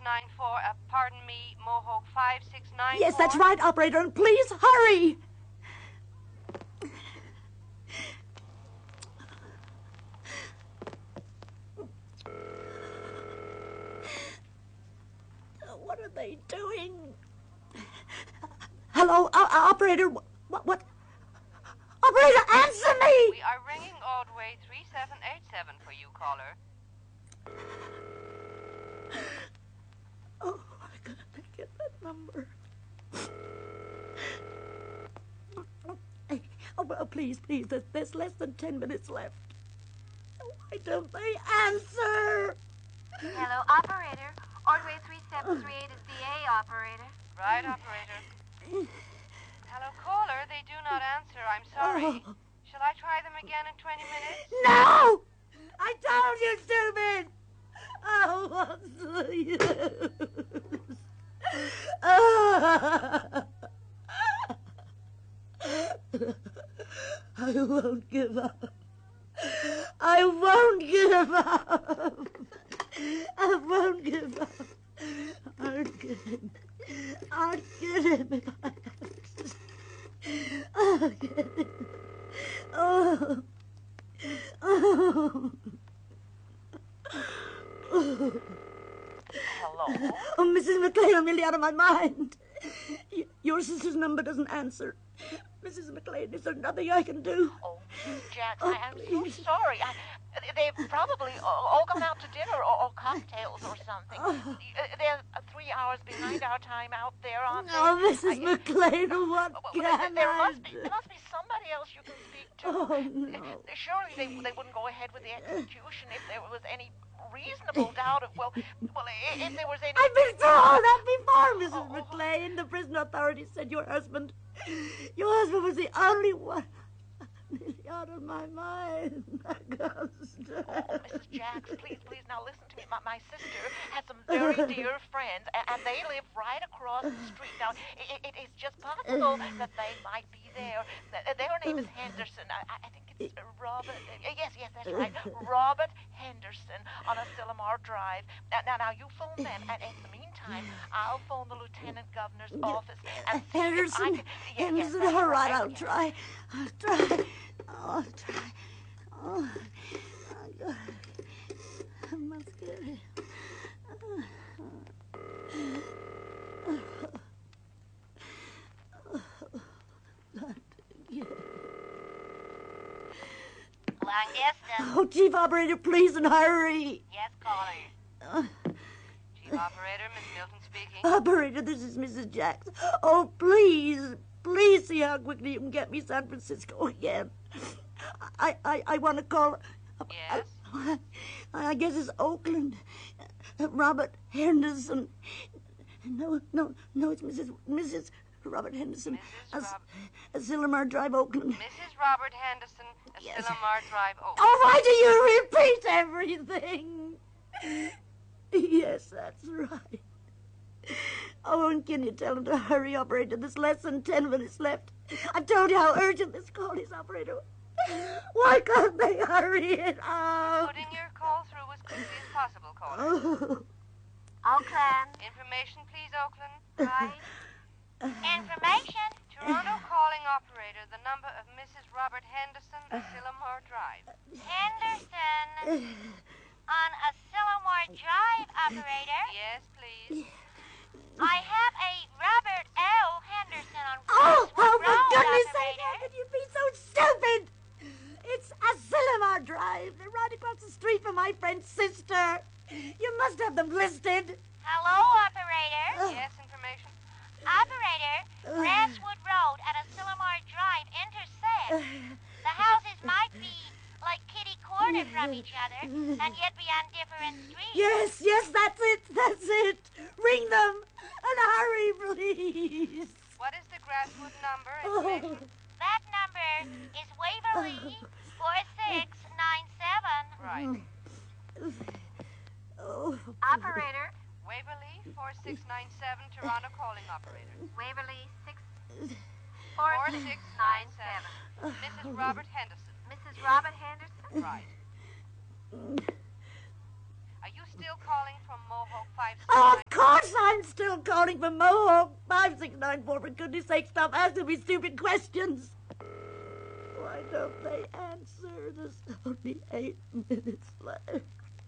5694. Pardon me, Mohawk 5694. Yes, that's right, operator, and please hurry. What are they doing? Hello, operator. What? Operator, answer me! We are ringing Ordway 3787 for you, caller. Oh, I gotta get that number. Oh, well, please, there's less than 10 minutes left. Why don't they answer? Hello, operator. Ordway 3738 is the A operator. Right, operator. Hello, caller. They do not answer. I'm sorry. Oh. Shall I try them again in 20 minutes? No! I told you, stupid! Oh, what's the use? I won't give up. I won't give up. I won't give up. I'll get him. I'll get him if I have to. I'll get him. Oh. Oh. Oh. Hello? Oh, Mrs. McLean, I'm nearly out of my mind. Your sister's number doesn't answer. Mrs. McLean, is there nothing I can do? Oh, Jack, Oh, I'm so please. sorry. They've probably all gone out to dinner or cocktails or something. They're 3 hours behind our time out there, aren't they? Oh, Mrs. McLean, what can there I must do? be somebody else you can speak to. Oh, no. Surely they wouldn't go ahead with the execution if there was any reasonable doubt of, well, if there was any... I've been through all that before, Mrs. McLean. The prison authorities said your husband was the only one. I'm nearly out of my mind. I can't stand. Oh, Mrs. Jacks, please, now listen to me. My sister has some very dear friends, and they live right across the street. Now, it is just possible that they might be there. Their name is Henderson. I think it's Robert. Yes, that's right. Robert Henderson on Asilomar Drive. Now, you phone them, and in the meantime, I'll phone the lieutenant governor's office and see Henderson, if I can... Henderson, that's all right, I'll yes. try. I'll try. Oh, God. I must get it. Long distance. Oh, Chief Operator, please and hurry. Yes, caller. Chief Operator, Miss Milton speaking. Operator, this is Mrs. Jacks. Oh, please see how quickly you can get me San Francisco again. I want to call... Yes? I guess it's Oakland. Robert Henderson. No, it's Mrs. Robert Henderson. Asilomar Drive, Oakland. Mrs. Robert Henderson, Yes. Asilomar Drive, Oakland. Oh, why do you repeat everything? Yes, that's right. Oh, and can you tell him to hurry, operator? There's less than 10 minutes left. I've told you how urgent this call is, operator. Why can't they hurry it up? Putting your call through as quickly as possible, caller. Oh. Oakland. Information, please, Oakland. Right. Information. Toronto calling operator, the number of Mrs. Robert Henderson, Asilomar Drive. Henderson. On Asilomar Drive, operator. Yes, please. I have a Robert L. Henderson on Oh, Westwood for Road, goodness sake, operator. how can you be so stupid? It's Asilomar Drive. They're right across the street from my friend's sister. You must have them listed. Hello, operator. Yes, information. Operator, Grasswood Road and Asilomar Drive intersect. The houses might be like kitty-corner from each other and yet be on different streets. Yes, that's it. Ring them and hurry, please. What is the Grasswood number? Oh. Information. That number is Waverly 4697. Right. Oh. Operator, Waverly 4697, Toronto calling operator. Waverly 4697. Mrs. Robert Henderson. Mrs. Robert Henderson? Right. Are you still calling from Mohawk 56? Of course I'm still calling from Mohawk 5694. For goodness sake, stop asking me stupid questions. Why don't they answer? There's only 8 minutes left.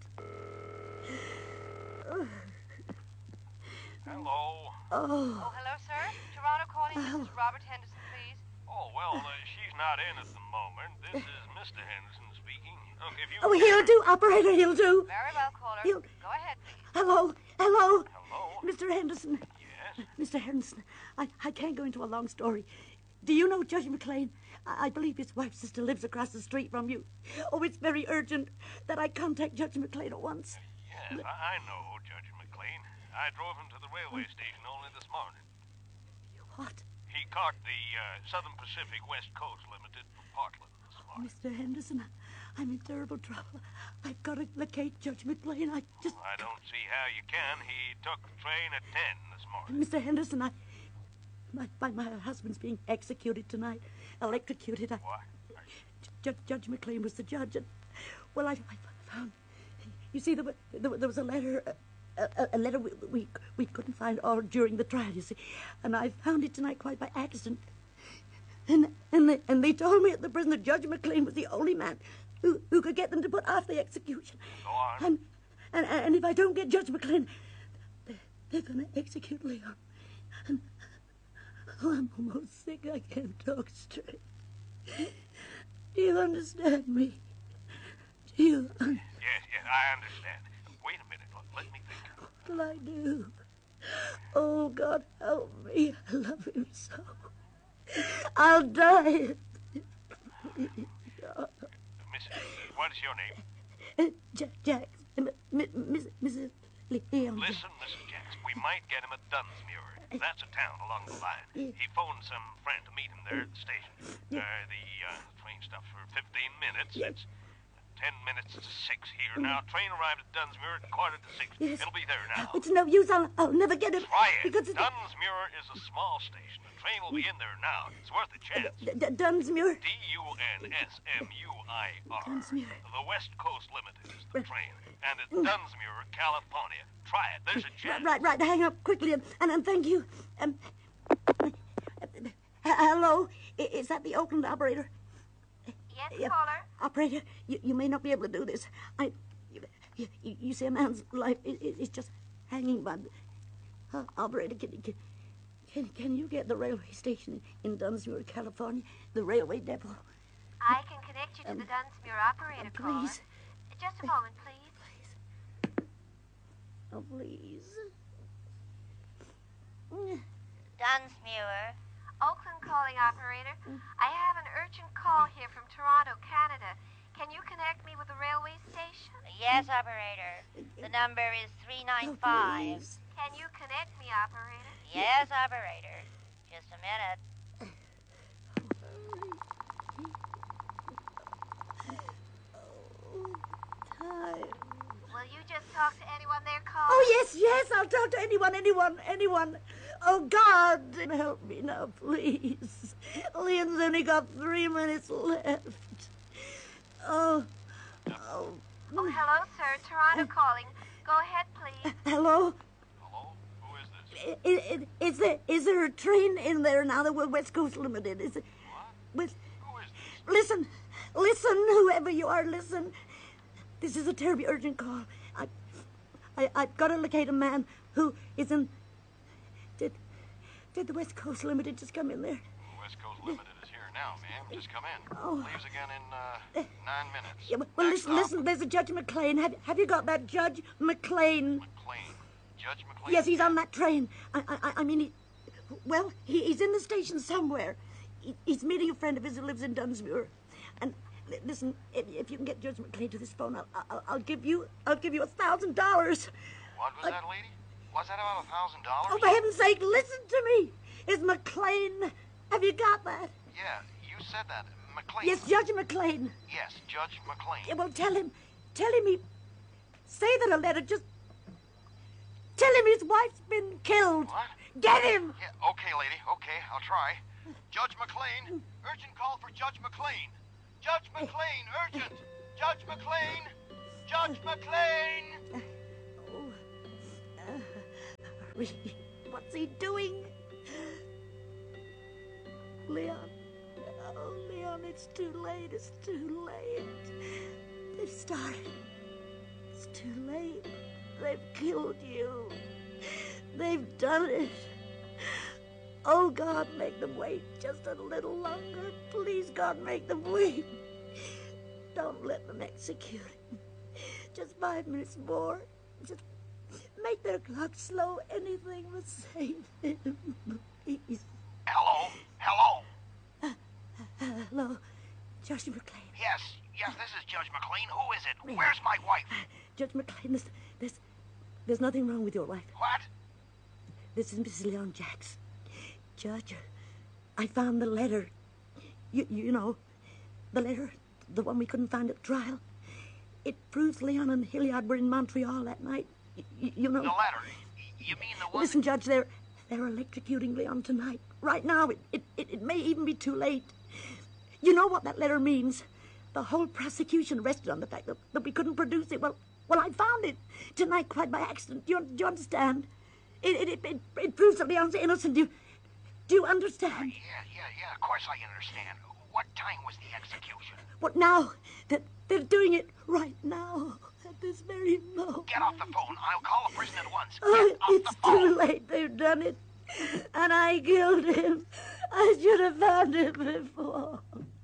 Hello. Oh, hello, sir. Toronto calling Mrs. Robert Henderson, please. Oh, well, she's not in at the moment. This is Mr. Henderson speaking. Look, if you... Oh, he'll do, operator, he'll do. Very well, caller. You- Go ahead, please. Hello. Hello? Mr. Henderson. Yes? Mr. Henderson, I can't go into a long story. Do you know Judge McLean? I believe his wife's sister lives across the street from you. Oh, it's very urgent that I contact Judge McLean at once. Yes, I know Judge McLean. I drove him to the railway station only this morning. What? He caught the Southern Pacific West Coast Limited from Portland this Oh, morning. Mr. Henderson, I'm in terrible trouble. I've got to locate Judge McLean. I don't see how you can. He took the train at 10 this morning. Mr. Henderson, my husband's being executed tonight. Electrocuted. What? Judge McLean was the judge. And, well, I found... You see, there was a letter... A letter we couldn't find all during the trial, you see. And I found it tonight quite by accident. And they told me at the prison that Judge McLean was the only man who could get them to put off the execution. Go on. And if I don't get Judge McLean, they're going to execute Leon. And I'm almost sick. I can't talk straight. Do you understand me? Do you? Yes, I understand. Wait a minute. Let me think. What'll I do? Oh, God, help me. I love him so. I'll die. Miss, what is your name? Jack, Mrs. Leon. Listen, Mr. Jacks, we might get him at Dunsmuir. That's a town along the line. He phoned some friend to meet him there at the station. The train stops for 15 minutes. It's 10 minutes to 6 here now. Train arrived at Dunsmuir at 5:45. Yes. It'll be there now. It's no use. I'll never get him. Try it. Because it's Dunsmuir is a small station. The train will be in there now. It's worth a chance. Dunsmuir. Dunsmuir. Dunsmuir. The West Coast Limited is the train. And it's Dunsmuir, California. Try it. There's a chance. Right. Hang up quickly and thank you. Hello. Is that the Oakland operator? Yes, caller? Operator, you may not be able to do this. You see, a man's life is just hanging by. Operator, can you get the railway station in Dunsmuir, California, the railway depot? I can connect you to the Dunsmuir operator, caller. Please. Just a moment, please. Oh, please. Dunsmuir. Oakland calling, operator. I have an urgent call here from Toronto, Canada. Can you connect me with the railway station? Yes, operator. The number is 395. Please. Can you connect me, operator? Yes, operator. Just a minute. Time. Will you just talk to anyone there, caller? Oh, yes, I'll talk to anyone. Oh, God, help me now, please. Leon's only got 3 minutes left. Oh. Oh, hello, sir. Toronto calling. Go ahead, please. Hello? Hello? Who is this? Is there a train in there now that we're West Coast Limited? Is it? What? With, Who is this? listen, whoever you are, listen. This is a terribly urgent call. I've got to locate a man who is in... Did the West Coast Limited just come in there? West Coast Limited is here now, ma'am. Just come in. Oh. Leaves again in 9 minutes. Yeah, well, Next listen, stop, there's a Judge McLean. Have you got that Judge McLean? McLean. Judge McLean? Yes, he's on that train. I mean, he's in the station somewhere. He's meeting a friend of his who lives in Dunsmuir. And listen, if you can get Judge McLean to this phone, I'll give you $1,000. What was that, lady? Was that about $1,000? Oh, for heaven's sake, listen to me. It's McLean. Have you got that? Yeah, you said that. McLean. Yes, Judge McLean. Yes, Judge McLean. Yeah, well, tell him say that a letter, just tell him his wife's been killed. What? Get him. Yeah, okay, lady. Okay, I'll try. Judge McLean. Urgent call for Judge McLean. Judge McLean, urgent. Judge McLean. Judge McLean. Jeffrey, what's he doing? Leon. Oh, Leon, it's too late. It's too late. They've started. It's too late. They've killed you. They've done it. Oh, God, make them wait just a little longer. Please, God, make them wait. Don't let them execute him. Just 5 minutes more. Just make their clock slow. Anything will save him. Please. Hello? Hello? Hello, Judge McLean. Yes, this is Judge McLean. Who is it? Where's my wife? Judge McLean, there's nothing wrong with your wife. What? This is Mrs. Leon Jacks. Judge, I found the letter. You know, the letter, the one we couldn't find at the trial. It proves Leon and Hilliard were in Montreal that night. You know. The letter? You mean the one... Listen, Judge, they're electrocuting Leon tonight. Right now, it may even be too late. You know what that letter means? The whole prosecution rested on the fact that we couldn't produce it. Well, I found it tonight quite by accident. Do you understand? It proves that Leon's innocent. Do you understand? Yeah, of course I understand. What time was the execution? What now? They're doing it right now, at this very moment. Get off the phone. I'll call the prison at once. Oh, Get off it's the phone. too late. They've done it. And I killed him. I should have found him before.